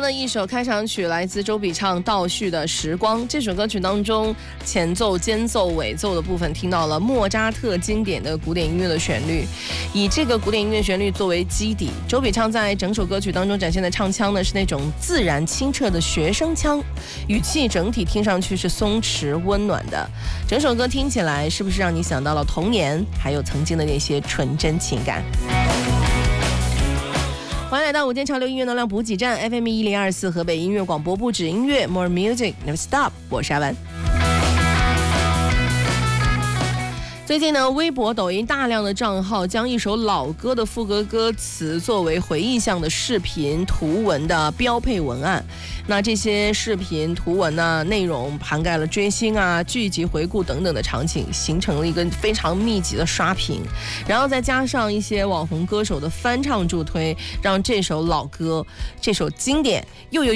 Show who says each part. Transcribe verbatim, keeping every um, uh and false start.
Speaker 1: 的一首开场曲来自周笔畅倒叙的《时光》。这首歌曲当中，前奏、间奏、尾奏的部分听到了莫扎特经典的古典音乐的旋律，以这个古典音乐旋律作为基底，周笔畅在整首歌曲当中展现的唱腔呢是那种自然清澈的学生腔，语气整体听上去是松弛温暖的。整首歌听起来是不是让你想到了童年，还有曾经的那些纯真情感？欢迎来到午间潮流音乐能量补给站 F M 一零二四河北音乐广播，不止音乐 More Music Never Stop， 我是阿文。最近呢，微博、抖音大量的账号将一首老歌的副歌歌词作为回忆向的视频图文的标配文案。那这些视频图文呢，内容涵盖了追星啊、剧集回顾等等的场景，形成了一个非常密集的刷屏。然后再加上一些网红歌手的翻唱助推，让这首老歌、这首经典又有